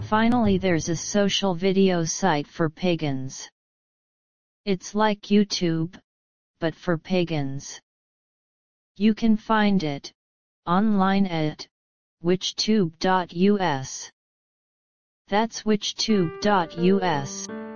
Finally, there's a social video site for pagans. It's like YouTube, but for pagans. You can find it online at witchtube.us. That's witchtube.us.